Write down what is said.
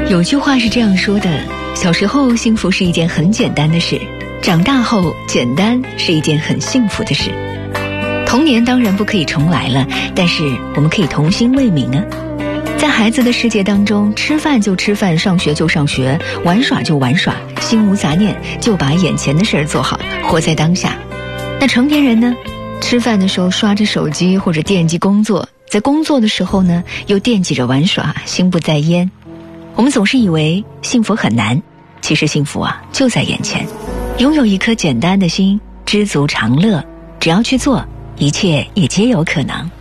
有句话是这样说的，小时候幸福是一件很简单的事，长大后简单是一件很幸福的事。童年当然不可以重来了，但是我们可以童心未泯啊。在孩子的世界当中，吃饭就吃饭，上学就上学，玩耍就玩耍，心无杂念，就把眼前的事儿做好，活在当下。那成年人呢，吃饭的时候刷着手机或者惦记工作，在工作的时候呢又惦记着玩耍，心不在焉。我们总是以为幸福很难，其实幸福啊就在眼前。拥有一颗简单的心，知足常乐，只要去做，一切也皆有可能。